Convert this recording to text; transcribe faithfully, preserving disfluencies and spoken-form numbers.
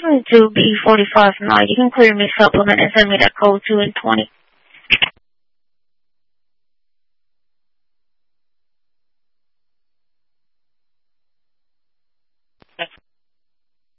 welcome to B forty-five Night. You can clear me supplement and send me that code two and twenty.